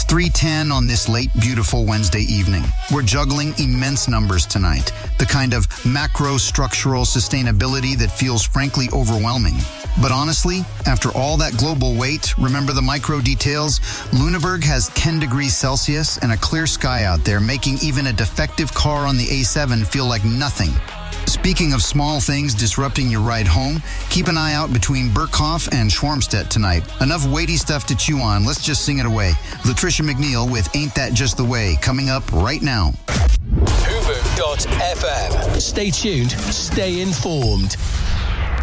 3:10 on this late, beautiful Wednesday evening. We're juggling immense numbers tonight, the kind of macro structural sustainability that feels frankly overwhelming. But honestly, after all that global weight, remember the micro details? Lüneburg has 10 degrees Celsius and a clear sky out there, making even a defective car on the A7 feel like nothing. Speaking of small things disrupting your ride home, keep an eye out between Burkhoff and Schwarmstedt tonight. Enough weighty stuff to chew on. Let's just sing it away. Latricia McNeil with Ain't That Just the Way, coming up right now. Fubu.fm. Stay tuned, stay informed.